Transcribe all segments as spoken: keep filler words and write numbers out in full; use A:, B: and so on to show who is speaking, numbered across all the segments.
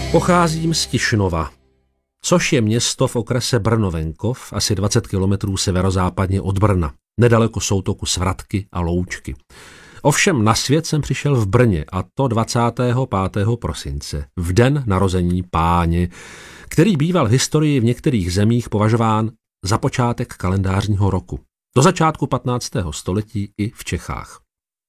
A: Pocházím z Tišnova, což je město v okrese Brno-Venkov, asi dvacet kilometrů severozápadně od Brna, nedaleko soutoku Svratky a Loučky. Ovšem na svět jsem přišel v Brně, a to dvacátého pátého prosince, v den narození Páně, který býval v historii v některých zemích považován za počátek kalendářního roku. Do začátku patnáctého století i v Čechách.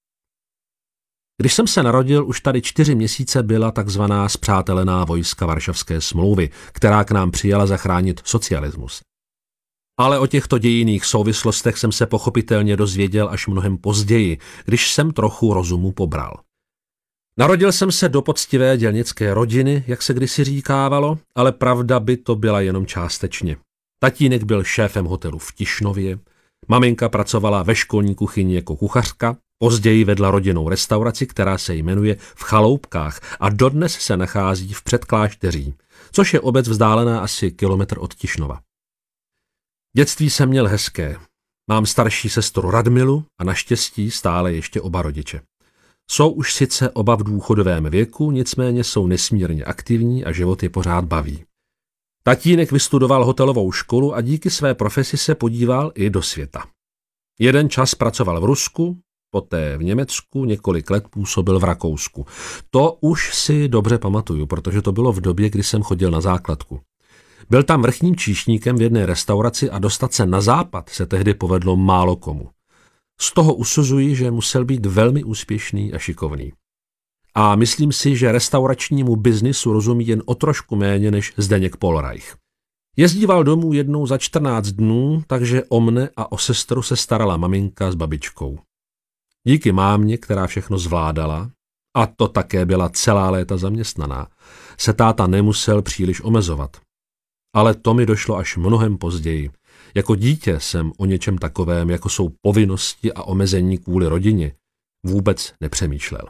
A: Když jsem se narodil, už tady čtyři měsíce byla takzvaná spřátelená vojska Varšavské smlouvy, která k nám přijela zachránit socialismus. Ale o těchto dějinných souvislostech jsem se pochopitelně dozvěděl až mnohem později, když jsem trochu rozumu pobral. Narodil jsem se do poctivé dělnické rodiny, jak se kdysi říkávalo, ale pravda by to byla jenom částečně. Tatínek byl šéfem hotelu v Tišnově, maminka pracovala ve školní kuchyni jako kuchařka, později vedla rodinnou restauraci, která se jmenuje V Chaloupkách a dodnes se nachází v Předklášteří, což je obec vzdálená asi kilometr od Tišnova. Dětství jsem měl hezké. Mám starší sestru Radmilu a naštěstí stále ještě oba rodiče. Jsou už sice oba v důchodovém věku, nicméně jsou nesmírně aktivní a život je pořád baví. Tatínek vystudoval hotelovou školu a díky své profesi se podíval i do světa. Jeden čas pracoval v Rusku, poté v Německu, několik let působil v Rakousku. To už si dobře pamatuju, protože to bylo v době, kdy jsem chodil na základku. Byl tam vrchním číšníkem v jedné restauraci a dostat se na západ se tehdy povedlo málo komu. Z toho usuzuji, že musel být velmi úspěšný a šikovný. A myslím si, že restauračnímu biznisu rozumí jen o trošku méně než Zdeněk Polreich. Jezdíval domů jednou za čtrnáct dnů, takže o mne a o sestru se starala maminka s babičkou. Díky mámě, která všechno zvládala, a to také byla celá léta zaměstnaná, se táta nemusel příliš omezovat. Ale to mi došlo až mnohem později. Jako dítě jsem o něčem takovém, jako jsou povinnosti a omezení kvůli rodině, vůbec nepřemýšlel.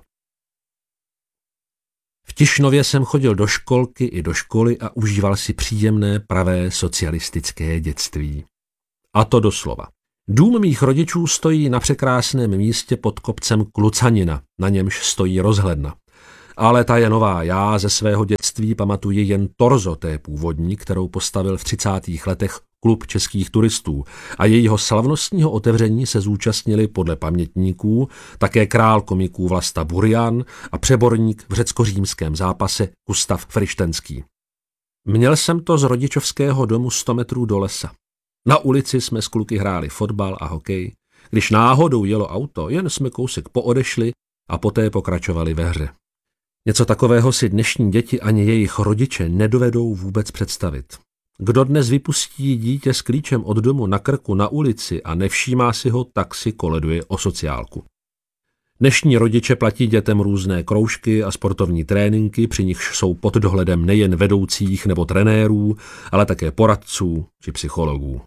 A: V Tišnově jsem chodil do školky i do školy a užíval si příjemné pravé socialistické dětství. A to doslova. Dům mých rodičů stojí na překrásném místě pod kopcem Klucanina, na němž stojí rozhledna. Ale ta je nová, já ze svého dětství pamatuji jen torzo té původní, kterou postavil v třicátých letech Klub českých turistů a jejího slavnostního otevření se zúčastnili podle pamětníků také král komiků Vlasta Burian a přeborník v řecko-římském zápase Gustav Frištenský. Měl jsem to z rodičovského domu sto metrů do lesa. Na ulici jsme s kluky hráli fotbal a hokej. Když náhodou jelo auto, jen jsme kousek poodešli a poté pokračovali ve hře. Něco takového si dnešní děti ani jejich rodiče nedovedou vůbec představit. Kdo dnes vypustí dítě s klíčem od domu na krku na ulici a nevšímá si ho, tak si koleduje o sociálku. Dnešní rodiče platí dětem různé kroužky a sportovní tréninky, při nichž jsou pod dohledem nejen vedoucích nebo trenérů, ale také poradců či psychologů.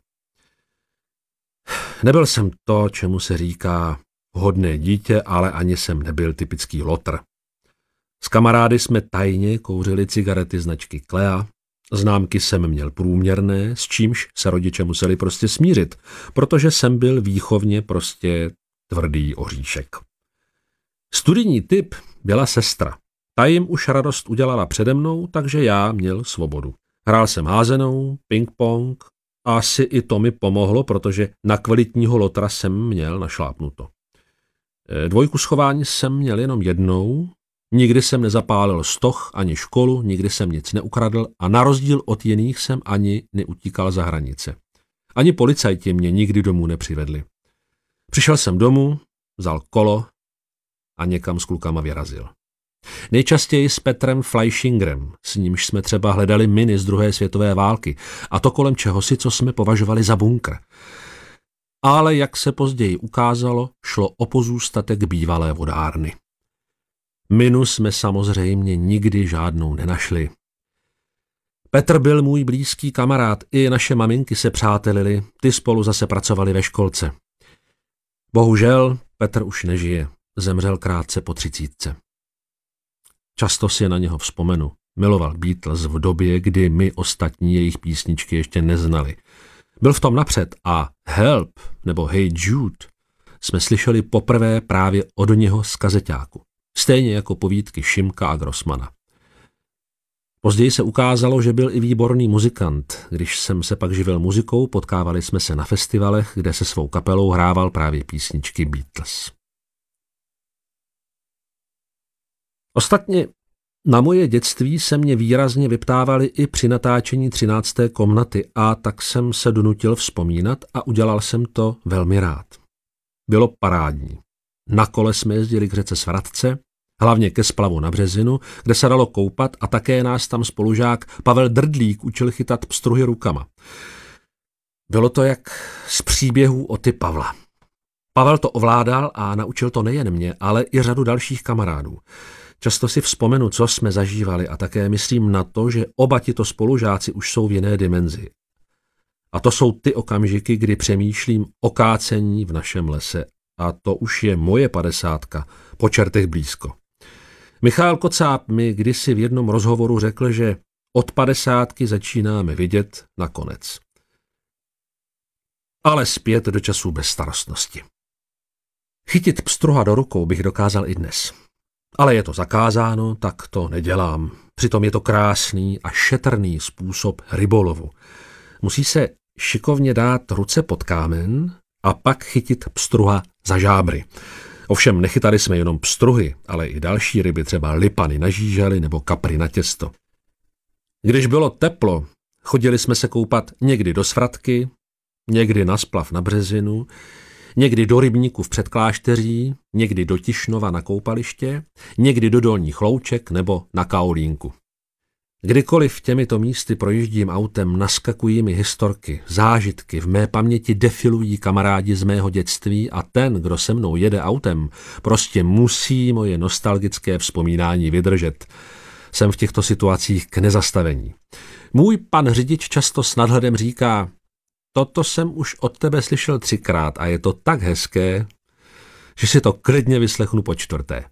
A: Nebyl jsem to, čemu se říká hodné dítě, ale ani jsem nebyl typický lotr. S kamarády jsme tajně kouřili cigarety značky Klea, známky jsem měl průměrné, s čímž se rodiče museli prostě smířit, protože jsem byl výchovně prostě tvrdý oříšek. Studijní typ byla sestra. Ta jim už radost udělala přede mnou, takže já měl svobodu. Hrál jsem házenou, ping-pong a asi i to mi pomohlo, protože na kvalitního lotra jsem měl našlápnuto. Dvojku schování jsem měl jenom jednou, nikdy jsem nezapálil stoch ani školu, nikdy jsem nic neukradl a na rozdíl od jiných jsem ani neutíkal za hranice. Ani policajti mě nikdy domů nepřivedli. Přišel jsem domů, vzal kolo a někam s klukama vyrazil. Nejčastěji s Petrem Fleischingerem, s nímž jsme třeba hledali miny z druhé světové války, a to kolem čehosi, co jsme považovali za bunkr. Ale jak se později ukázalo, šlo o pozůstatek bývalé vodárny. Minu jsme samozřejmě nikdy žádnou nenašli. Petr byl můj blízký kamarád, i naše maminky se přátelili, ty spolu zase pracovali ve školce. Bohužel Petr už nežije, zemřel krátce po třicítce. Často si na něho vzpomenu. Miloval Beatles v době, kdy my ostatní jejich písničky ještě neznali. Byl v tom napřed a Help nebo Hey Jude jsme slyšeli poprvé právě od něho z kazeťáku. Stejně jako povídky Šimka a Grossmana. Později se ukázalo, že byl i výborný muzikant. Když jsem se pak živil muzikou, potkávali jsme se na festivalech, kde se svou kapelou hrával právě písničky Beatles. Ostatně na moje dětství se mě výrazně vyptávali i při natáčení třinácté komnaty a tak jsem se donutil vzpomínat a udělal jsem to velmi rád. Bylo parádní. Na kole jsme jezdili k řece Svratce, hlavně ke splavu na Březinu, kde se dalo koupat a také nás tam spolužák Pavel Drdlík učil chytat pstruhy rukama. Bylo to jak z příběhů Oty Pavla. Pavel to ovládal a naučil to nejen mě, ale i řadu dalších kamarádů. Často si vzpomenu, co jsme zažívali a také myslím na to, že oba tito spolužáci už jsou v jiné dimenzi. A to jsou ty okamžiky, kdy přemýšlím o kácení v našem lese. A to už je moje padesátka, po čertech blízko. Michal Kocáb mi kdysi v jednom rozhovoru řekl, že od padesátky začínáme vidět na konec. Ale zpět do časů bezstarostnosti. Chytit pstruha do rukou bych dokázal i dnes. Ale je to zakázáno, tak to nedělám. Přitom je to krásný a šetrný způsob rybolovu. Musí se šikovně dát ruce pod kámen a pak chytit pstruha za žábry. Ovšem nechytali jsme jenom pstruhy, ale i další ryby, třeba lipany na žížaly nebo kapry na těsto. Když bylo teplo, chodili jsme se koupat někdy do Svratky, někdy na splav na Březinu, někdy do rybníku v Předklášteří, někdy do Tišnova na koupaliště, někdy do Dolních Louček nebo na Kaolínku. Kdykoliv těmito místy projíždím autem, naskakují mi historky, zážitky, v mé paměti defilují kamarádi z mého dětství a ten, kdo se mnou jede autem, prostě musí moje nostalgické vzpomínání vydržet. Jsem v těchto situacích k nezastavení. Můj pan řidič často s nadhledem říká: toto jsem už od tebe slyšel třikrát a je to tak hezké, že si to klidně vyslechnu po čtvrté.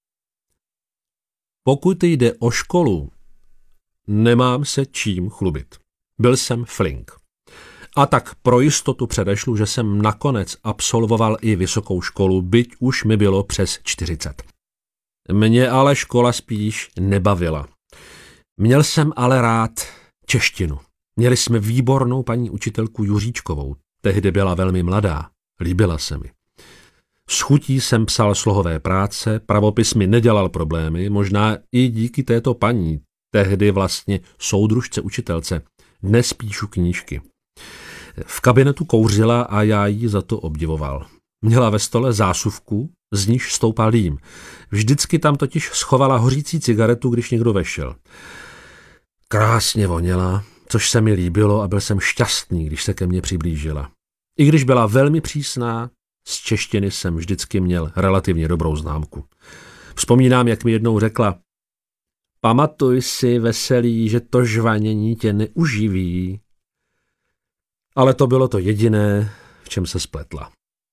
A: Pokud jde o školu, nemám se čím chlubit. Byl jsem flink. A tak pro jistotu předešlu, že jsem nakonec absolvoval i vysokou školu, byť už mi bylo přes čtyřicet. Mě ale škola spíš nebavila. Měl jsem ale rád češtinu. Měli jsme výbornou paní učitelku Juříčkovou. Tehdy byla velmi mladá. Líbila se mi. S chutí jsem psal slohové práce, pravopis mi nedělal problémy, možná i díky této paní, tehdy vlastně soudružce učitelce. Dnes píšu knížky. V kabinetu kouřila a já ji za to obdivoval. Měla ve stole zásuvku, z níž stoupal dým. Vždycky tam totiž schovala hořící cigaretu, když někdo vešel. Krásně voněla, což se mi líbilo a byl jsem šťastný, když se ke mně přiblížila. I když byla velmi přísná, z češtiny jsem vždycky měl relativně dobrou známku. Vzpomínám, jak mi jednou řekla: pamatuj si, veselý, že to žvanění tě neuživí. Ale to bylo to jediné, v čem se spletla.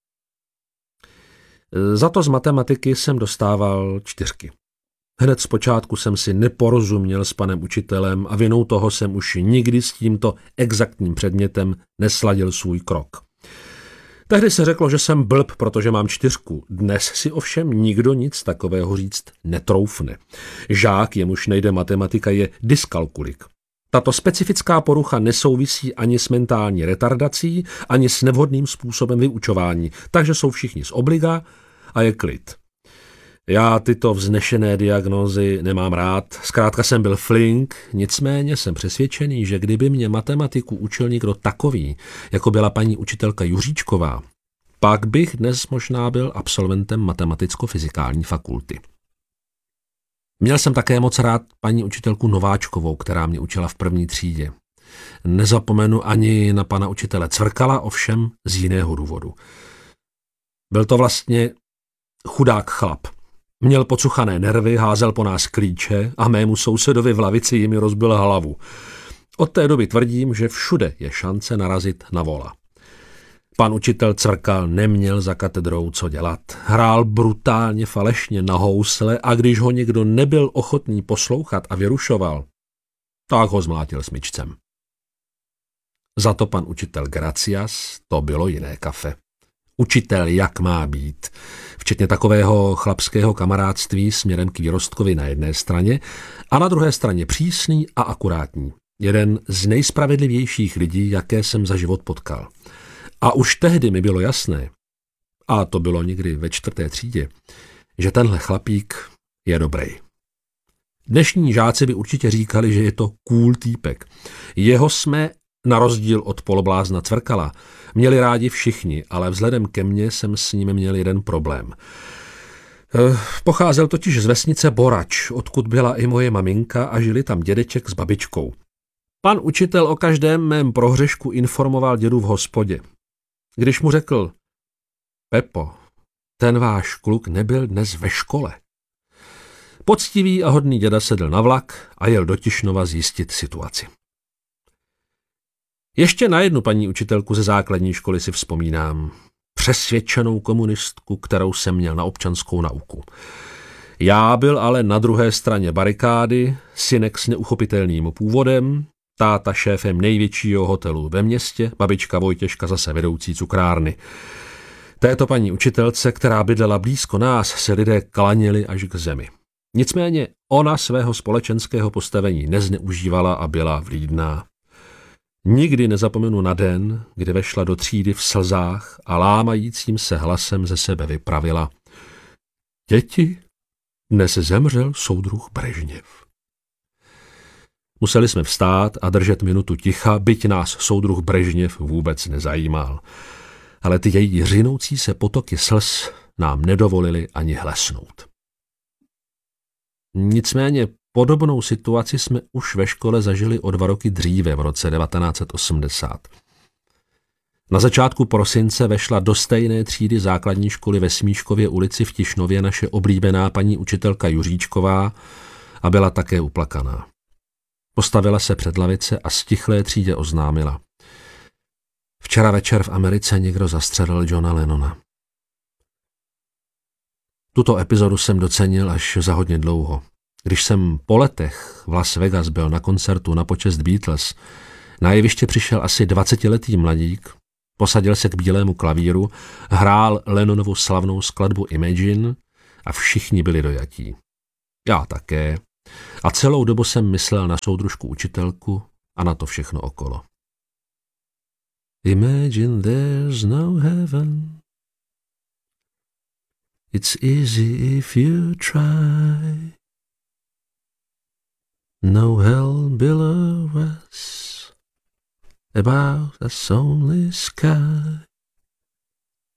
A: Za to z matematiky jsem dostával čtyřky. Hned zpočátku jsem si neporozuměl s panem učitelem a vinou toho jsem už nikdy s tímto exaktním předmětem nesladil svůj krok. Tehdy se řeklo, že jsem blb, protože mám čtyřku. Dnes si ovšem nikdo nic takového říct netroufne. Žák, jemuž nejde matematika, je dyskalkulik. Tato specifická porucha nesouvisí ani s mentální retardací, ani s nevhodným způsobem vyučování, takže jsou všichni z obliga a je klid. Já tyto vznešené diagnózy nemám rád, zkrátka jsem byl flink, nicméně jsem přesvědčený, že kdyby mě matematiku učil někdo takový, jako byla paní učitelka Juříčková, pak bych dnes možná byl absolventem matematicko-fyzikální fakulty. Měl jsem také moc rád paní učitelku Nováčkovou, která mě učila v první třídě. Nezapomenu ani na pana učitele Cvrkala, ovšem z jiného důvodu. Byl to vlastně chudák chlap. Měl pocuchané nervy, házel po nás klíče a mému sousedovi v lavici jimi rozbil hlavu. Od té doby tvrdím, že všude je šance narazit na vola. Pan učitel Cvrkal neměl za katedrou co dělat. Hrál brutálně falešně na housle a když ho někdo nebyl ochotný poslouchat a vyrušoval, tak ho zmlátil smyčcem. Za to pan učitel Gracias, to bylo jiné kafe. Učitel, jak má být, včetně takového chlapského kamarádství směrem k výrostkovi na jedné straně a na druhé straně přísný a akurátní. Jeden z nejspravedlivějších lidí, jaké jsem za život potkal. A už tehdy mi bylo jasné, a to bylo někdy ve čtvrté třídě, že tenhle chlapík je dobrý. Dnešní žáci by určitě říkali, že je to cool týpek. Jeho jsme, na rozdíl od poloblázna Cvrkala, měli rádi všichni, ale vzhledem ke mně jsem s ním měl jeden problém. Pocházel totiž z vesnice Borač, odkud byla i moje maminka a žili tam dědeček s babičkou. Pan učitel o každém mém prohřešku informoval dědu v hospodě. Když mu řekl: Pepo, ten váš kluk nebyl dnes ve škole. Poctivý a hodný děda sedl na vlak a jel do Tišnova zjistit situaci. Ještě na jednu paní učitelku ze základní školy si vzpomínám. Přesvědčenou komunistku, kterou jsem měl na občanskou nauku. Já byl ale na druhé straně barikády, synek s neuchopitelným původem, táta šéfem největšího hotelu ve městě, babička Vojtěžka zase vedoucí cukrárny. Této paní učitelce, která bydlela blízko nás, se lidé klaněli až k zemi. Nicméně ona svého společenského postavení nezneužívala a byla vlídná. Nikdy nezapomenu na den, kdy vešla do třídy v slzách a lámajícím se hlasem ze sebe vypravila: Děti, dnes zemřel soudruh Brežněv. Museli jsme vstát a držet minutu ticha, byť nás soudruh Brežněv vůbec nezajímal. Ale ty její řinoucí se potoky slz nám nedovolili ani hlesnout. Nicméně podobnou situaci jsme už ve škole zažili o dva roky dříve, v roce devatenáct set osmdesát. Na začátku prosince vešla do stejné třídy základní školy ve Smíškově ulici v Tišnově naše oblíbená paní učitelka Juříčková a byla také uplakaná. Postavila se před lavice a stichlé třídě oznámila: Včera večer v Americe někdo zastřelil Johna Lennona. Tuto epizodu jsem docenil až za hodně dlouho. Když jsem po letech v Las Vegas byl na koncertu na počest Beatles, na jeviště přišel asi dvacetiletý mladík, posadil se k bílému klavíru, hrál Lennonovu slavnou skladbu Imagine a všichni byli dojatí. Já také. A celou dobu jsem myslel na soudružku učitelku a na to všechno okolo. Imagine there's no heaven. It's easy if you try. No hell below us, above us only sky.